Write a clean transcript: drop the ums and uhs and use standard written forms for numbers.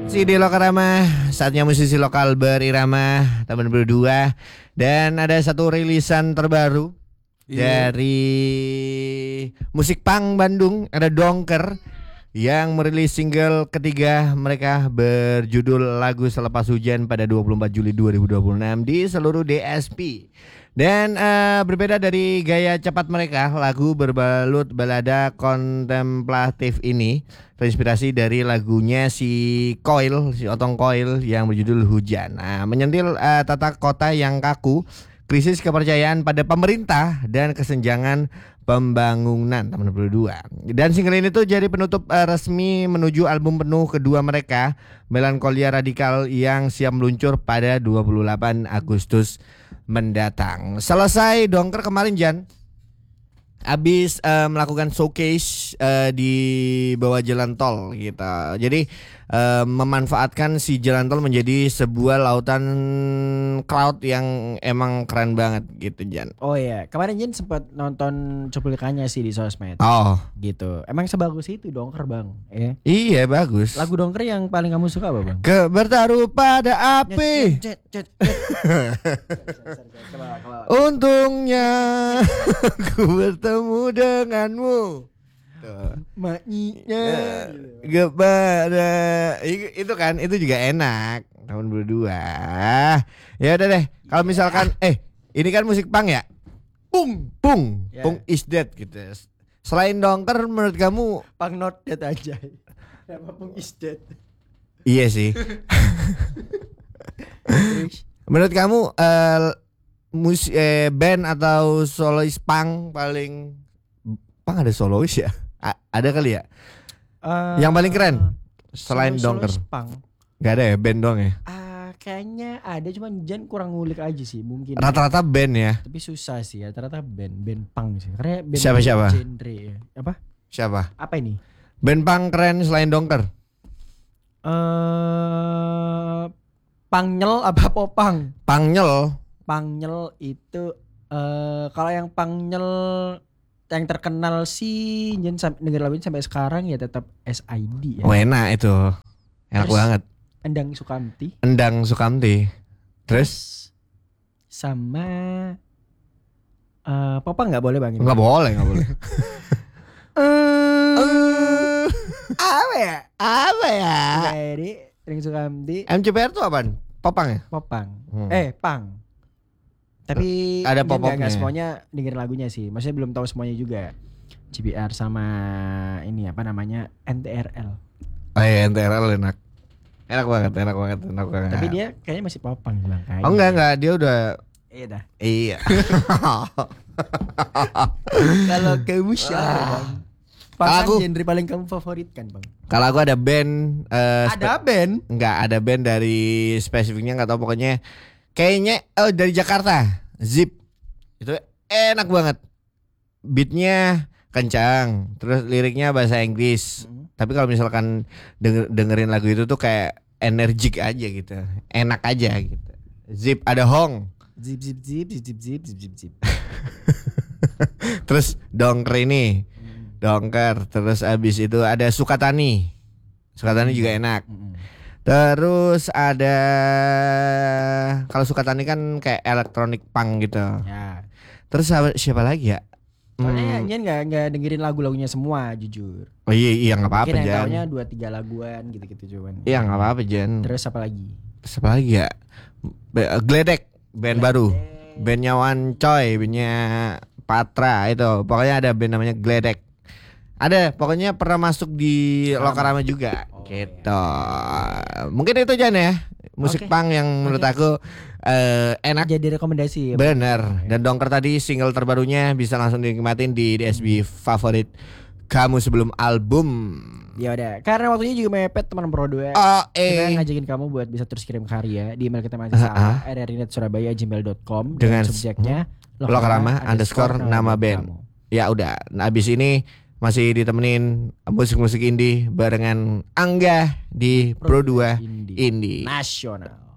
Si di Lokarama, saatnya musisi lokal berirama tahun 2002. Dan ada satu rilisan terbaru dari musik punk Bandung, ada Dongker yang merilis single ketiga mereka berjudul Lagu Selepas Hujan pada 24 Juli 2026 di seluruh DSP. Dan berbeda dari gaya cepat mereka, lagu berbalut balada kontemplatif ini terinspirasi dari lagunya si Otong Koil yang berjudul Hujan. Nah, menyentil tata kota yang kaku, krisis kepercayaan pada pemerintah dan kesenjangan pembangunan tahun 2022. Dan single ini tuh jadi penutup resmi menuju album penuh kedua mereka, Melankolia Radikal, yang siap meluncur pada 28 Agustus mendatang. Selesai Dongker kemarin Jan, habis melakukan showcase di bawah jalan tol gitu. Jadi memanfaatkan si jalan tol menjadi sebuah lautan crowd yang emang keren banget gitu Jan. Oh iya, kemarin Jen sempat nonton cuplikannya sih di sosmed. Oh, gitu. Emang sebagus itu Dongker Bang? Ya. Iya bagus. Lagu Dongker yang paling kamu suka apa Bang? Bertaruh pada api. Untungnya ku bertemu denganmu. Maknya Kepada itu kan, itu juga enak tahun 2002. Ya udah deh, kalau misalkan ini kan musik punk ya. Pung is dead gitu. Selain Dongker menurut kamu punk not dead aja. Apa pung is dead. Iya sih. Menurut kamu band atau solois punk paling punk ada solois ya? Ada kali ya? Yang paling keren selain Dongker. Gak ada ya, band doang ya? Kayaknya ada, cuman Jan kurang ngulik aja sih mungkin. Rata-rata band ya. Tapi susah sih ya, rata-rata band punk sih. Karena band siapa? Genre ya. Apa? Siapa? Apa ini? Band punk keren selain Dongker. Pangnyel apa popang? Pangnyel itu kalau yang Pangnyel yang terkenal sih Jan denger lagunya sampai sekarang ya tetap SID ya. Oh enak itu. Enak terus, banget. Endang Sukamti. Terus sama popang enggak boleh Bang? Enggak boleh. Apa ya? Jadi Endang Sukamti. MCPR tuh apaan? Popang ya? Popang. Pang. Tapi ada popopnya. Enggak semuanya dengerin lagunya sih. Maksudnya belum tahu semuanya juga. GBR sama ini apa namanya NTRL. Oh iya, NTRL enak. Enak banget. Tapi dia kayaknya masih popang Bang. Oh enggak, dia udah. Iya dah. Iya. Kalau kamu siapa Bang? Pasan genre paling kamu favoritkan Bang? Kalau aku ada band ada band? Enggak, ada band dari spesifiknya enggak tahu, pokoknya kayaknya dari Jakarta, Zip. Itu enak banget. Beatnya kencang, terus liriknya bahasa Inggris. Tapi kalau misalkan dengerin lagu itu tuh kayak energik aja gitu. Enak aja gitu. Zip, ada Hong. Zip. Terus Dongker ini. Dongker, terus abis itu ada Sukatani juga enak. Terus ada, kalau Sukatani kan kayak electronic punk gitu ya. Terus siapa lagi ya? Soalnya Jan gak dengerin lagu-lagunya semua jujur. Oh iya gak apa-apa Jan. Mungkin yang taunya 2-3 laguan gitu-gitu cuman. Iya gak apa-apa Jan. Terus apa lagi ya? Gledek, band baru. Bandnya Wan Choi, bandnya Patra itu. Pokoknya ada band namanya Gledek. Ada, pokoknya pernah masuk di Lokarama juga gitu. Mungkin itu Jan ya, musik punk yang menurut aku enak, jadi rekomendasi ya, bener. Dan Dongker tadi single terbarunya bisa langsung dinikmatin di DSB favorit kamu sebelum album. Ya udah, karena waktunya juga mepet teman Pro 2. Kita ngajakin kamu buat bisa terus kirim karya di email kita masih sama rrnet@surabaya@gmail.com dengan subjeknya Lokarama _nama band. Ya udah, nah, abis ini masih ditemenin musik-musik indie barengan Angga di Pro 2 Indie Nasional.